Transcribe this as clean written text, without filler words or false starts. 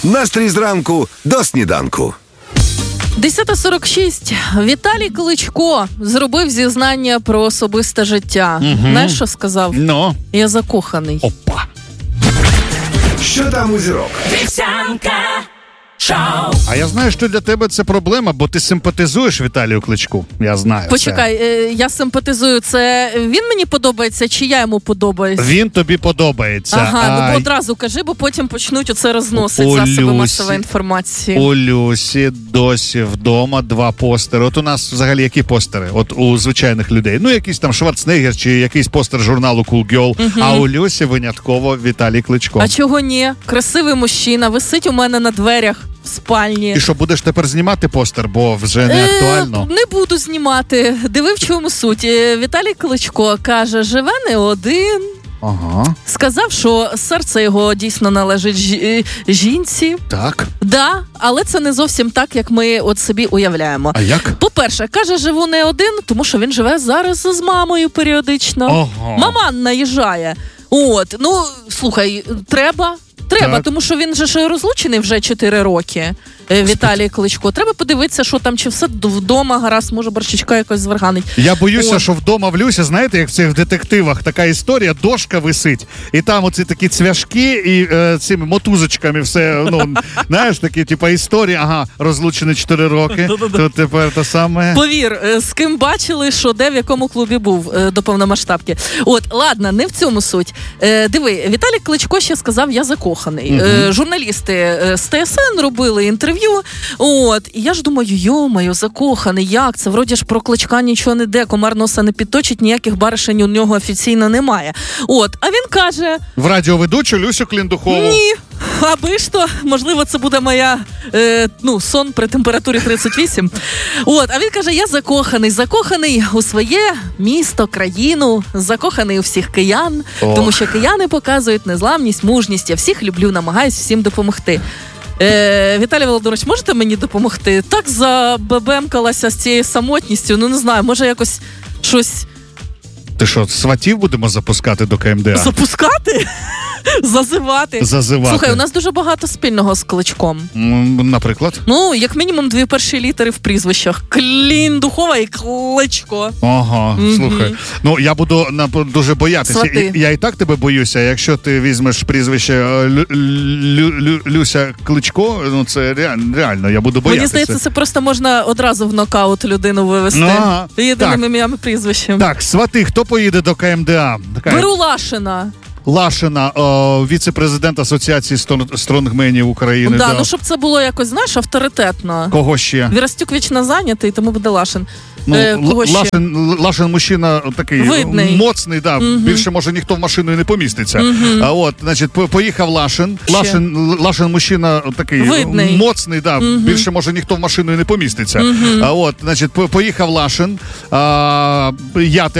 Настрій зранку до сніданку. 10:46. Віталій Кличко зробив зізнання про особисте життя. Знаєш, що сказав? Я закоханий. Опа. Що там у зірок? Вівсянка шоу. А я знаю, що для тебе це проблема, бо ти симпатизуєш Віталію Кличку. Я знаю. Почекай, я симпатизую. Це він мені подобається, чи я йому подобаюсь? Він тобі подобається. Ага, ну одразу кажи, бо потім почнуть оце розносити засоби масової інформації. У Люсі досі вдома 2 постери. От у нас взагалі які постери? От у звичайних людей. Ну, якийсь там Шварценеггер чи якийсь постер журналу Cool Girl. А у Люсі винятково Віталій Кличко. А чого ні? Красивий мужчина, висить у мене на дверях в спальні. І що, будеш тепер знімати постер, бо вже не актуально? Не буду знімати. Диви, в чому суть. Віталій Кличко каже, живе не один. Ага. Сказав, що серце його дійсно належить жінці. Так. Да, але це не зовсім так, як ми от собі уявляємо. А як? По-перше, каже, живу не один, тому що він живе зараз з мамою періодично. Ага. Мама наїжджає. От, ну, слухай, треба, Так. тому що він же ж розлучений вже 4 роки, Віталій Кличко. Треба подивитися, що там, чи все вдома гаразд, може борщичка якось зварганить. Я боюся, що вдома в Люсі, знаєте, як в цих детективах така історія, дошка висить, і там оці такі цвяшки і цими мотузочками все, ну, знаєш, такі, типа історія, ага, розлучений 4 роки, тут тепер те саме. Повір, з ким бачили, що де, в якому клубі був до повномасштабки. От, ладно, не в цьому суть. Диви, Віталій Кличко ще сказав, я закоханий. Журналісти з ТСН робили інтерв'ю. От, і я ж думаю, йо-моє, закоханий, як це? Вроді ж про Кличка нічого не де, комар носа не підточить, ніяких баришень у нього офіційно немає. От, а він каже... В радіоведучу Люсю Кліндухову. Ні, аби ж то, можливо, це буде моя, сон при температурі 38. От, а він каже, я закоханий у своє місто, країну, закоханий у всіх киян, тому що кияни показують незламність, мужність, я всіх люблю, намагаюсь всім допомогти. Віталій Володимирович, можете мені допомогти? Так забебемкалася з цією самотністю, ну не знаю, може якось щось... Ти що, сватів будемо запускати до КМДА? Запускати? Зазивати. Слухай, у нас дуже багато спільного з Кличком. Наприклад? Ну, як мінімум 2 перші літери в прізвищах. Кліндухова і Кличко. Ага, слухай. Ну, я буду дуже боятися. Я і так тебе боюся. Якщо ти візьмеш прізвище Люся Кличко, ну це реально, я буду боятися. Мені здається, це просто можна одразу в нокаут людину вивести. Ага. Єдиним ім'ям і прізвищем. Так, свати, хто поїде до КМДА? Беру Лашина. Лашина, віце-президент Асоціації стронгменів України. Да, ну щоб це було якось, знаєш, авторитетно. Кого ще? Вірастюк вічно зайнятий, тому буде Лашин. Ну, Лашин мужчина такий видний. Моцний, да. Більше, може, ніхто в машину і не поміститься. А от, значить, поїхав Лашин. Лашин мужчина такий видний. Моцний, да. Більше, може, ніхто в машину і не поміститься. А от, значить, поїхав Лашин. Я